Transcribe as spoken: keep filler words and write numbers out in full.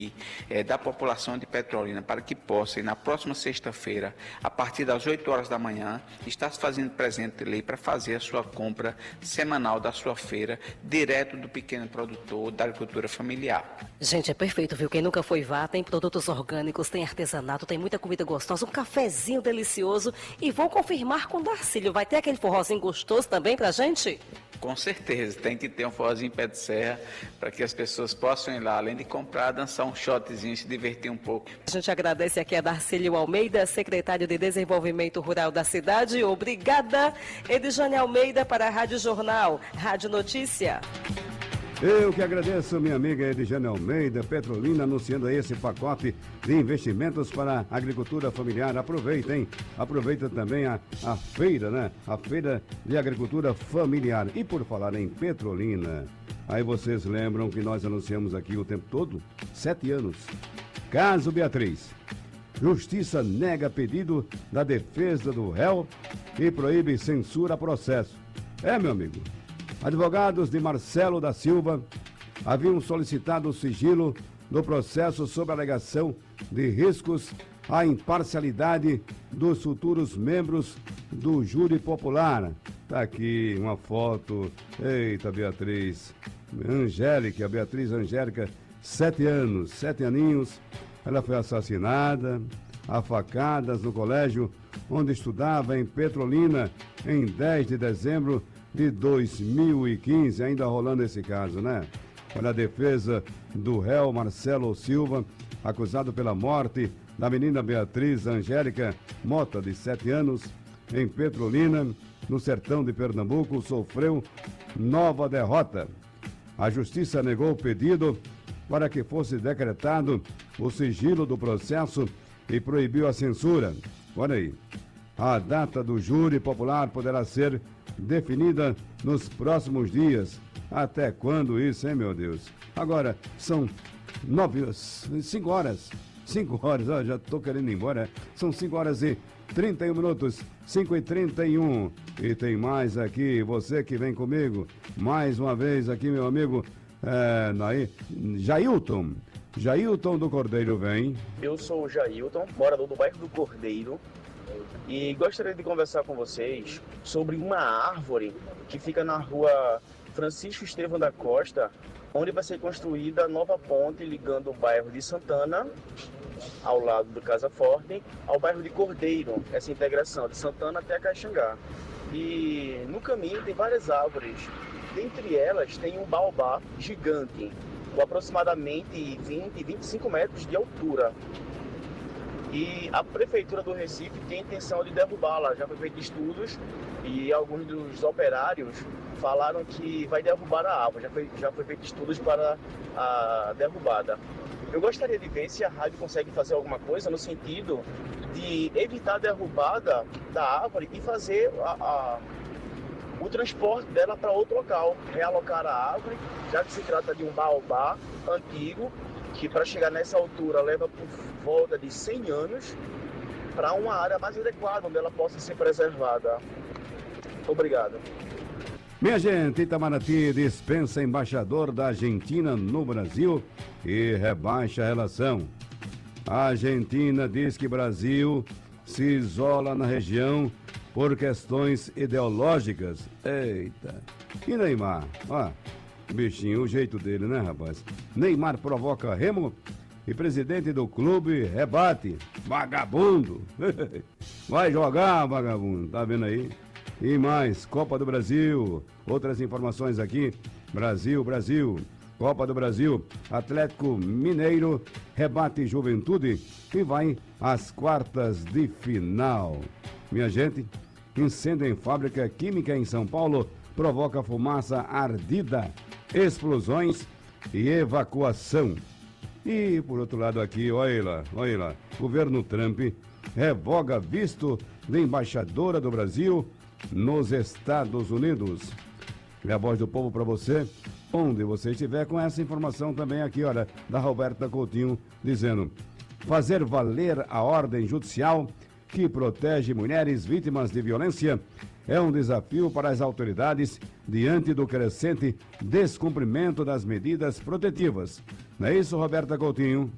É, da população de Petrolina para que possa, na próxima sexta-feira, a partir das oito horas da manhã, estar se fazendo presente lei para fazer a sua compra semanal da sua feira, direto do pequeno produtor da agricultura familiar. Gente, é perfeito, viu? Quem nunca foi vá, tem produtos orgânicos, tem artesanato, tem muita comida gostosa, um cafezinho delicioso. E vou confirmar com o Darcílio, vai ter aquele forrozinho gostoso também pra gente? Com certeza, tem que ter um forrozinho pé de serra para que as pessoas possam ir lá, além de comprar, dançar um shotzinho, se divertir um pouco. A gente agradece aqui a Darcílio Almeida, secretário de Desenvolvimento Rural da cidade. Obrigada, Edjane Almeida, para a Rádio Jornal, Rádio Notícia. Eu que agradeço, minha amiga Edjane Almeida, Petrolina, anunciando aí esse pacote de investimentos para a agricultura familiar. Aproveita, hein? Aproveita também a, a feira, né? A feira de agricultura familiar. E por falar em Petrolina, aí vocês lembram que nós anunciamos aqui o tempo todo? Sete anos. Caso Beatriz. Justiça nega pedido da defesa do réu e proíbe censura a processo. É, meu amigo. Advogados de Marcelo da Silva haviam solicitado o sigilo do processo sob alegação de riscos à imparcialidade dos futuros membros do júri popular. Tá aqui uma foto. Eita, Beatriz. Angélica, Beatriz Angélica, sete anos, sete aninhos. Ela foi assassinada a facadas no colégio onde estudava em Petrolina em dez de dezembro de dois mil e quinze, ainda rolando esse caso, né? Olha, a defesa do réu Marcelo Silva, acusado pela morte da menina Beatriz Angélica Mota, de sete anos, em Petrolina, no sertão de Pernambuco, sofreu nova derrota. A justiça negou o pedido para que fosse decretado o sigilo do processo e proibiu a censura. Olha aí, a data do júri popular poderá ser definida nos próximos dias. Até quando isso, hein, meu Deus? Agora, são nove, cinco horas. Cinco horas, ó, já tô querendo ir embora. São cinco horas e trinta e um minutos. Cinco e trinta e um. E tem mais aqui, você que vem comigo. Mais uma vez aqui, meu amigo, é, Naí, Jailton. Jailton do Cordeiro vem. Eu sou o Jailton, morador do bairro do Cordeiro. E gostaria de conversar com vocês sobre uma árvore que fica na rua Francisco Estevão da Costa, onde vai ser construída a nova ponte ligando o bairro de Santana, ao lado do Casa Forte, ao bairro de Cordeiro, essa integração de Santana até Caxangá. E no caminho tem várias árvores, dentre elas tem um baobá gigante, com aproximadamente vinte, vinte e cinco metros de altura. E a Prefeitura do Recife tem a intenção de derrubá-la. Já foi feito estudos e alguns dos operários falaram que vai derrubar a árvore. Já foi, já foi feito estudos para a derrubada. Eu gostaria de ver se a rádio consegue fazer alguma coisa no sentido de evitar a derrubada da árvore e fazer a, a, o transporte dela para outro local. Realocar a árvore, já que se trata de um baobá antigo, que para chegar nessa altura leva por volta de cem anos, para uma área mais adequada, onde ela possa ser preservada. Obrigado. Minha gente, Itamaraty dispensa embaixador da Argentina no Brasil e rebaixa a relação. A Argentina diz que Brasil se isola na região por questões ideológicas. Eita. E Neymar? Ó, bichinho, o jeito dele, né, rapaz? Neymar provoca Remo e presidente do clube rebate. Vagabundo! Vai jogar, vagabundo, tá vendo aí? E mais, Copa do Brasil. Outras informações aqui. Brasil, Brasil. Copa do Brasil. Atlético Mineiro rebate Juventude e vai às quartas de final. Minha gente, incêndio em fábrica química em São Paulo provoca fumaça ardida, explosões e evacuação. E, por outro lado aqui, olha lá, olha lá, governo Trump revoga visto de embaixadora do Brasil nos Estados Unidos. É a voz do povo para você, onde você estiver, com essa informação também aqui, olha, da Roberta Coutinho, dizendo: fazer valer a ordem judicial que protege mulheres vítimas de violência é um desafio para as autoridades diante do crescente descumprimento das medidas protetivas. Não é isso, Roberta Coutinho?